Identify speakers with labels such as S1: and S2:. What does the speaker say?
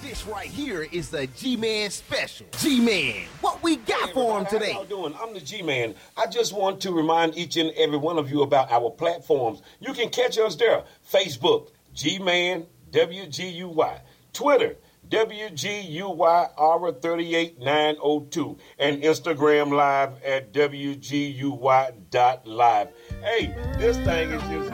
S1: This right here is the G-Man special. G-Man, what we got for him today?
S2: How y'all doing? I'm the G-Man. I just want to remind each and every one of you about our platforms. You can catch us there. Facebook, G-Man, WGUY. Twitter, WGUY-38902. And Instagram Live at WGUY.live. Hey, this thing is just